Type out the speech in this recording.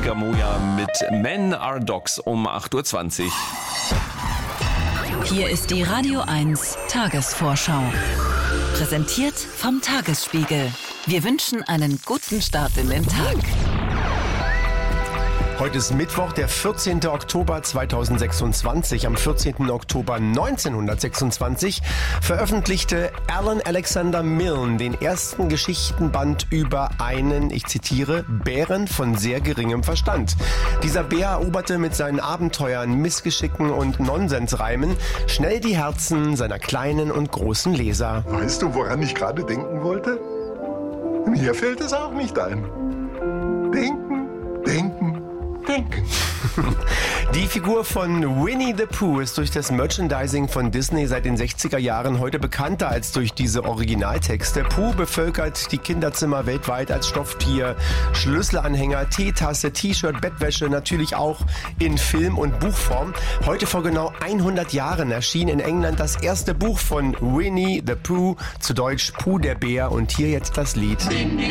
Inka Moja mit Men Are Dogs um 8.20 Uhr. Hier ist die Radio 1 Tagesvorschau. Präsentiert vom Tagesspiegel. Wir wünschen einen guten Start in den Tag. Heute ist Mittwoch, der 14. Oktober 2026. Am 14. Oktober 1926 veröffentlichte Alan Alexander Milne den ersten Geschichtenband über einen, ich zitiere, Bären von sehr geringem Verstand. Dieser Bär eroberte mit seinen Abenteuern, Missgeschicken und Nonsensreimen schnell die Herzen seiner kleinen und großen Leser. Weißt du, woran ich gerade denken wollte? Mir fällt es auch nicht ein. Denken, denken. Die Figur von Winnie the Pooh ist durch das Merchandising von Disney seit den 60er Jahren heute bekannter als durch diese Originaltexte. Pooh bevölkert die Kinderzimmer weltweit als Stofftier, Schlüsselanhänger, Teetasse, T-Shirt, Bettwäsche, natürlich auch in Film- und Buchform. Heute vor genau 100 Jahren erschien in England das erste Buch von Winnie the Pooh, zu Deutsch Pooh der Bär, und hier jetzt das Lied. Winnie